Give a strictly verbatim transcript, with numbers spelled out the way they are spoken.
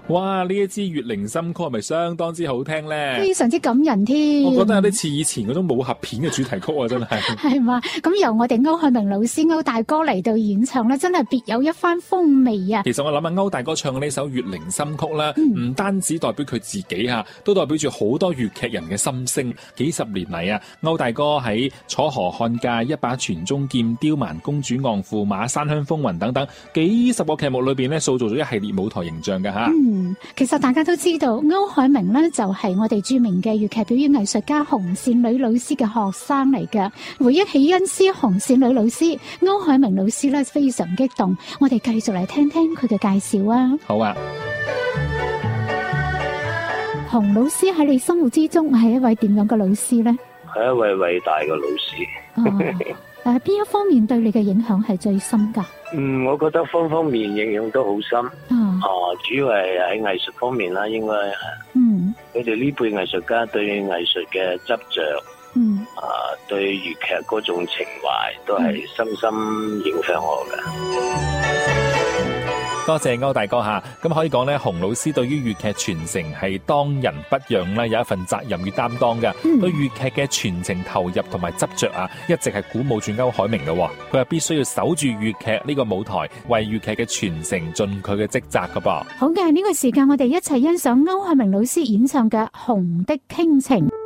哇！呢一支《月靈心曲》係咪相當之好聽咧？ 非常之感人添。 我覺得有啲似以前嗰種武俠片嘅主題曲啊，真係。 係嘛？咁由我哋歐海明老師歐大哥嚟到演唱咧，真係別有一番風味啊！ 其實我諗下歐大哥唱嘅呢首《月靈心曲》咧，唔、嗯、單止代表佢自己嚇，都代表住好多粵劇人嘅心聲。幾十年嚟啊，歐大哥喺楚河漢界、一把傳中劍、刁蠻公主昂駙馬、山鄉風雲等等幾十個劇目裏邊咧，塑造咗一系列舞台形象嘅嚇。 嗯，其實大家都知道歐海明呢就係我哋著名嘅粵劇表演藝術家紅線女老師嘅學生嚟嘅。回憶起恩師紅線女老師，歐海明老師咧非常激動。我哋繼續嚟聽聽佢嘅介紹啊。 好啊。 洪老師喺你心目之中係一位點樣嘅老師呢？ 係一位偉大嘅老師。 誒、哦，邊、呃、一方面對你嘅影響係最深噶？ 嗯，我覺得方方面面影響都好深。 哦， 哦，主要係喺藝術方面啦，應該係。 嗯。佢哋呢輩藝術家對藝術嘅執着， 嗯， 啊、呃，對粵劇嗰種情懷都係深深影響我嘅。 多謝歐大哥吓，咁可以講咧，洪老師對於粵劇傳承係當仁不讓啦，有一份責任與擔當嘅、嗯。對粵劇嘅傳承投入同埋執着啊，一直係鼓舞住歐海明嘅。佢係必須要守住粵劇呢個舞台，為粵劇嘅傳承盡佢嘅職責噶噃。 好嘅，呢、這個時間我哋一齊欣賞歐海明老師演唱嘅《紅的傾情》。